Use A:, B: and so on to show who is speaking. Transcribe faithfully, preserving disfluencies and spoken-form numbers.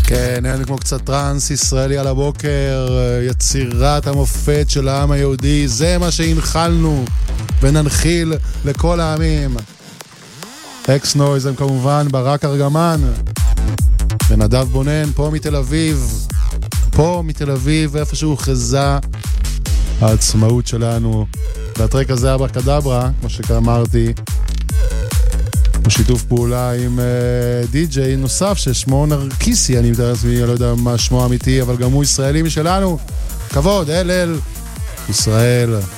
A: כן, אין כמו קצת טרנס ישראלי על הבוקר, יצירת המופת של העם היהודי, זה מה שהנחלנו וננחיל לכל העמים. אקס נויז הם כמובן ברק ארגמן, ונדב בונן פה מתל אביב, פה מתל אביב, איפשהו חזה העצמאות שלנו. והטרק הזה אברקדברה, כמו שאמרתי, הוא שיתוף פעולה עם uh, די-ג'יי נוסף ששמו נרקיסי, אני מתאר לעצמי, אני לא יודע מה שמו אמיתי, אבל גם הוא ישראלי משלנו. כבוד, אל אל ישראל.